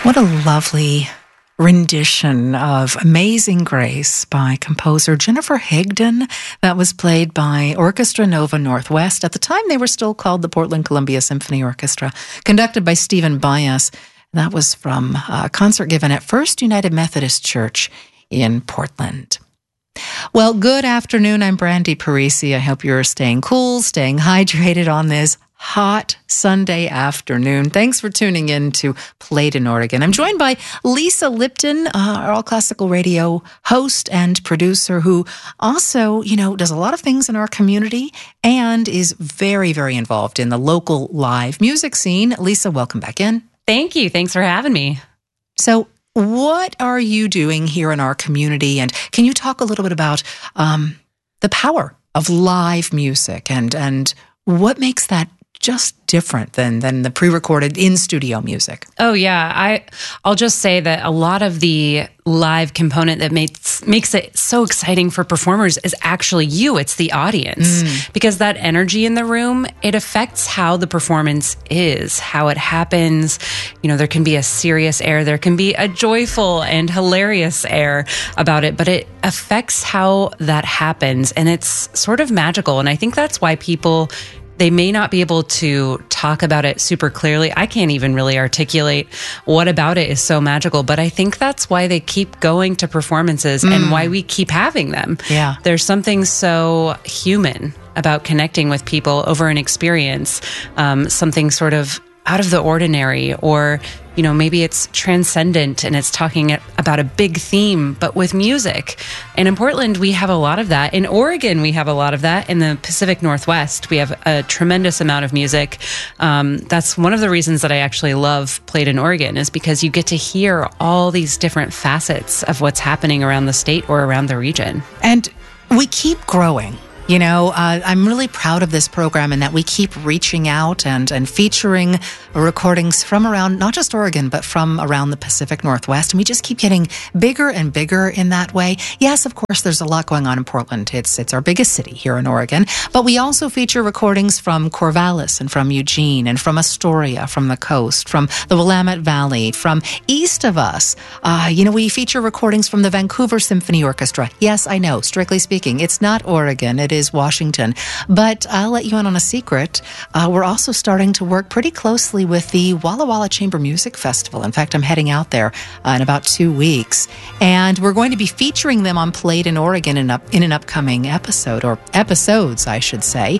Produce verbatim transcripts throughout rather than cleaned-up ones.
What a lovely rendition of Amazing Grace by composer Jennifer Higdon. That was played by Orchestra Nova Northwest. At the time, they were still called the Portland Columbia Symphony Orchestra, conducted by Stephen Bias. That was from a concert given at First United Methodist Church in Portland. Well, good afternoon. I'm Brandy Parisi. I hope you're staying cool, staying hydrated on this hot Sunday afternoon. Thanks for tuning in to Played in Oregon. I'm joined by Lisa Lipton, uh, our All Classical Radio host and producer, who also, you know, does a lot of things in our community and is very, very involved in the local live music scene. Lisa, welcome back in. Thank you. Thanks for having me. So, what are you doing here in our community? And can you talk a little bit about um, the power of live music and and what makes that just different than than the pre-recorded in-studio music? Oh, yeah. I, I'll just say that a lot of the live component that makes makes it so exciting for performers is actually you. It's the audience. Mm. Because that energy in the room, it affects how the performance is, how it happens. You know, there can be a serious air. There can be a joyful and hilarious air about it, but it affects how that happens. And it's sort of magical. And I think that's why people... They may not be able to talk about it super clearly. I can't even really articulate what about it is so magical, but I think that's why they keep going to performances mm. and why we keep having them. Yeah. There's something so human about connecting with people over an experience, um, something sort of out of the ordinary, or, you know, maybe it's transcendent and it's talking about a big theme, but with music. And in Portland, we have a lot of that. In Oregon, we have a lot of that. In the Pacific Northwest, we have a tremendous amount of music. Um, that's one of the reasons that I actually love Played in Oregon, is because you get to hear all these different facets of what's happening around the state or around the region. And we keep growing. You know, uh, I'm really proud of this program and that we keep reaching out and, and featuring recordings from around, not just Oregon, but from around the Pacific Northwest. And we just keep getting bigger and bigger in that way. Yes, of course, there's a lot going on in Portland. It's it's our biggest city here in Oregon. But we also feature recordings from Corvallis and from Eugene and from Astoria, from the coast, from the Willamette Valley, from east of us. Uh, you know, we feature recordings from the Vancouver Symphony Orchestra. Yes, I know, strictly speaking, it's not Oregon. It is Washington. But I'll let you in on a secret. Uh, we're also starting to work pretty closely with the Walla Walla Chamber Music Festival. In fact, I'm heading out there uh, in about two weeks. And we're going to be featuring them on Played in Oregon in, up, in an upcoming episode, or episodes, I should say.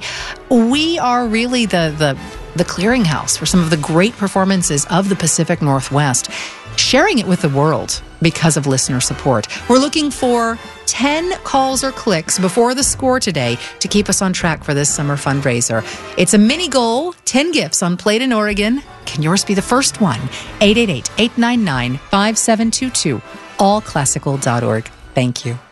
We are really the, the, the clearinghouse for some of the great performances of the Pacific Northwest, sharing it with the world because of listener support. We're looking for ten calls or clicks before the score today to keep us on track for this summer fundraiser. It's a mini goal, ten gifts on Played in Oregon. Can yours be the first one? eight eight eight, eight nine nine, five seven two two, all classical dot org. Thank you.